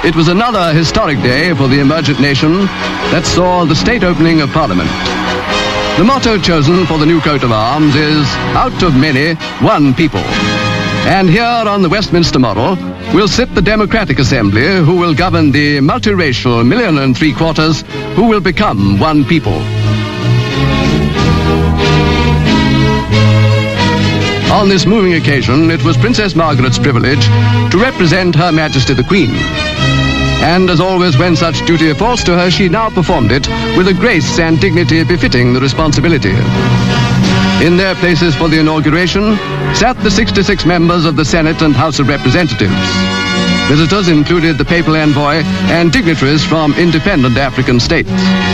It was another historic day for the emergent nation that saw the state opening of Parliament. The motto chosen for the new coat of arms is, out of many, one people. And here on the Westminster model will sit the Democratic Assembly, who will govern the multiracial 1.75 million who will become one people. On this moving occasion, it was Princess Margaret's privilege to represent Her Majesty the Queen. And as always, when such duty falls to her, she now performed it with a grace and dignity befitting the responsibility. In their places for the inauguration sat the 66 members of the Senate and House of Representatives. Visitors included the papal envoy and dignitaries from independent African states.